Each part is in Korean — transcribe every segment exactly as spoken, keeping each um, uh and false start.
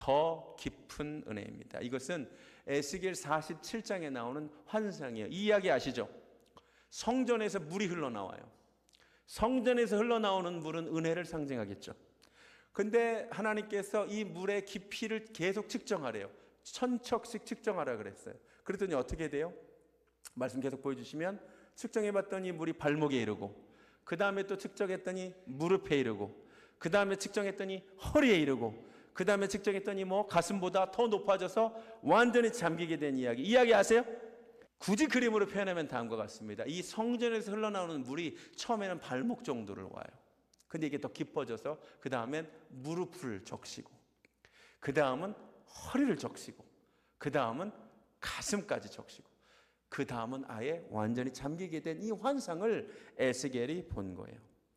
더 깊은 은혜입니다. 이것은 에스겔 사십칠 장에 나오는 환상이에요. 이 이야기 아시죠? 성전에서 물이 흘러나와요. 성전에서 흘러나오는 물은 은혜를 상징하겠죠. 근데 하나님께서 이 물의 깊이를 계속 측정하래요. 천척씩 측정하라 그랬어요. 그랬더니 어떻게 돼요? 말씀 계속 보여주시면 측정해봤더니 물이 발목에 이르고, 그 다음에 또 측정했더니 무릎에 이르고, 그 다음에 측정했더니 허리에 이르고, 그 다음에 측정했더니 뭐 가슴보다 더 높아져서 완전히 잠기게 된 이야기. 이야기 아세요? 굳이 그림으로 표현하면 다음과 같습니다. 이 성전에서 흘러나오는 물이 처음에는 발목 정도를 와요. 근데 이게 더 깊어져서 그 다음엔 무릎을 적시고, 그 다음은 허리를 적시고, 그 다음은 가슴까지 적시고, 그 다음은 아예 완전히 잠기게 된 이 환상을 에스겔이 본 거예요.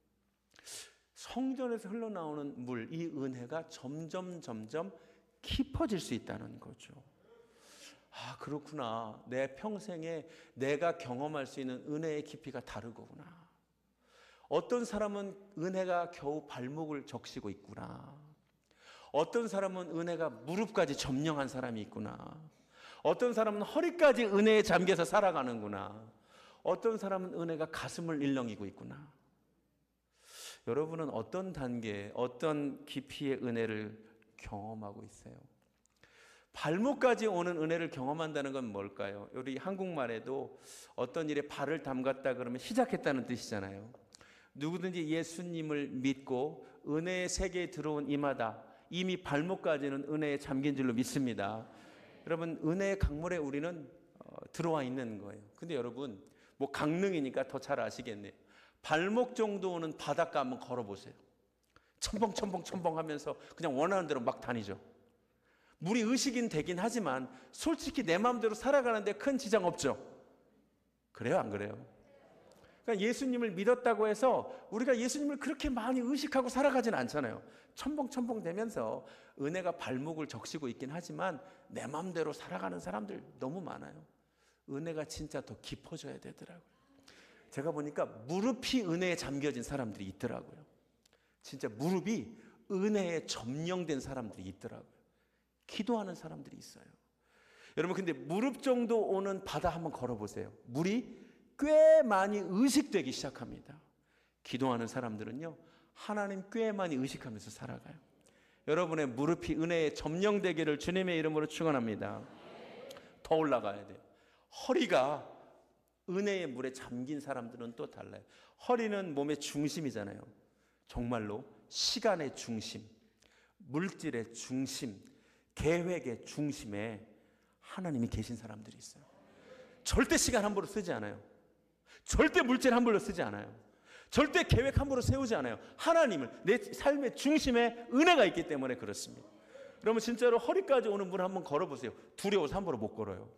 성전에서 흘러나오는 물, 이 은혜가 점점 점점 깊어질 수 있다는 거죠. 아, 그렇구나. 내 평생에 내가 경험할 수 있는 은혜의 깊이가 다르구나. 어떤 사람은 은혜가 겨우 발목을 적시고 있구나. 어떤 사람은 은혜가 무릎까지 점령한 사람이 있구나. 어떤 사람은 허리까지 은혜에 잠겨서 살아가는구나. 어떤 사람은 은혜가 가슴을 일렁이고 있구나. 여러분은 어떤 단계, 어떤 깊이의 은혜를 경험하고 있어요? 발목까지 오는 은혜를 경험한다는 건 뭘까요? 우리 한국말에도 어떤 일에 발을 담갔다 그러면 시작했다는 뜻이잖아요. 누구든지 예수님을 믿고 은혜의 세계에 들어온 이마다 이미 발목까지는 은혜에 잠긴 줄로 믿습니다. 여러분, 은혜의 강물에 우리는 들어와 있는 거예요. 근데 여러분, 뭐 강릉이니까 더 잘 아시겠네요. 발목 정도 오는 바닷가 한번 걸어보세요. 첨벙첨벙 첨벙 하면서 그냥 원하는 대로 막 다니죠. 물이 의식은 되긴 하지만 솔직히 내 마음대로 살아가는데 큰 지장 없죠. 그래요, 안 그래요? 그러니까 예수님을 믿었다고 해서 우리가 예수님을 그렇게 많이 의식하고 살아가진 않잖아요. 첨벙첨벙 되면서 은혜가 발목을 적시고 있긴 하지만 내 마음대로 살아가는 사람들 너무 많아요. 은혜가 진짜 더 깊어져야 되더라고요. 제가 보니까 무릎이 은혜에 잠겨진 사람들이 있더라고요. 진짜 무릎이 은혜에 점령된 사람들이 있더라고요. 기도하는 사람들이 있어요. 여러분, 근데 무릎 정도 오는 바다 한번 걸어보세요. 물이 꽤 많이 의식되기 시작합니다. 기도하는 사람들은요, 하나님 꽤 많이 의식하면서 살아가요. 여러분의 무릎이 은혜에 점령되기를 주님의 이름으로 축원합니다. 더 올라가야 돼요. 허리가 은혜의 물에 잠긴 사람들은 또 달라요. 허리는 몸의 중심이잖아요. 정말로 시간의 중심, 물질의 중심, 계획의 중심에 하나님이 계신 사람들이 있어요. 절대 시간 함부로 쓰지 않아요. 절대 물질 함부로 쓰지 않아요. 절대 계획 함부로 세우지 않아요. 하나님을 내 삶의 중심에 은혜가 있기 때문에 그렇습니다. 그러면 진짜로 허리까지 오는 분 한번 걸어보세요. 두려워서 함부로 못 걸어요.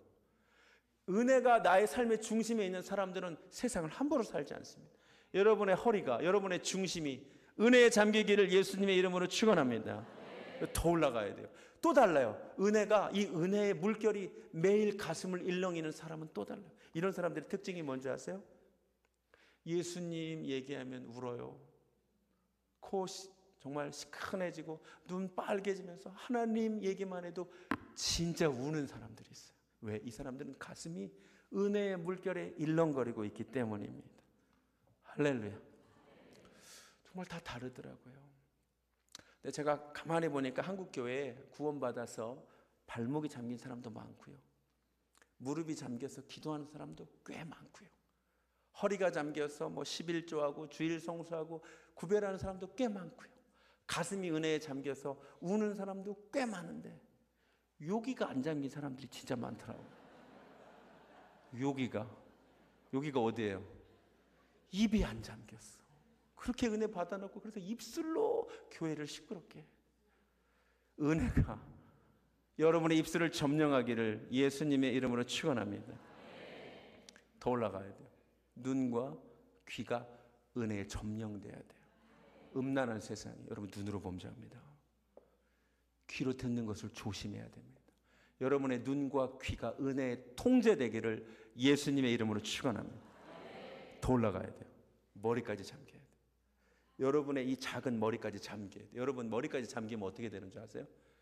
은혜가 나의 삶의 중심에 있는 사람들은 세상을 함부로 살지 않습니다. 여러분의 허리가, 여러분의 중심이 은혜에 잠기기를 예수님의 이름으로 축원합니다. 더 올라가야 돼요. 또 달라요. 은혜가, 이 은혜의 물결이 매일 가슴을 일렁이는 사람은 또 달라요. 이런 사람들의 특징이 뭔지 아세요? 예수님 얘기하면 울어요. 코 시, 정말 시큰해지고 눈 빨개지면서 하나님 얘기만 해도 진짜 우는 사람들이 있어요. 왜? 이 사람들은 가슴이 은혜의 물결에 일렁거리고 있기 때문입니다. 할렐루야. 정말 다 다르더라고요. 근데 제가 가만히 보니까 한국 교회에 구원받아서 발목이 잠긴 사람도 많고요. 무릎이 잠겨서 기도하는 사람도 꽤 많고요. 허리가 잠겨서 뭐 십일조하고 주일 성수하고 구별하는 사람도 꽤 많고요. 가슴이 은혜에 잠겨서 우는 사람도 꽤 많은데 여기가 안 잠긴 사람들이 진짜 많더라고요. 여기가 여기가 어디예요? 입이 안 잠겼어. 그렇게 은혜 받아놓고 그래서 입술로 교회를 시끄럽게 해. 은혜가 여러분의 입술을 점령하기를 예수님의 이름으로 축원합니다. 더 올라가야 돼요. 눈과 귀가 은혜에 점령돼야 돼요. 음란한 세상이 여러분 눈으로 범죄합니다. 귀로 듣는 것을 조심해야 됩니다. 여러분의 눈과 귀가 은혜에 통제되기를 예수님의 이름으로 축원합니다. 더 올라가야 돼요. 머리까지 잠겨야 돼요. 여러분의 이 작은 머리까지 잠겨야 돼요. 여러분 머리까지 잠기면 어떻게 되는 줄 아세요?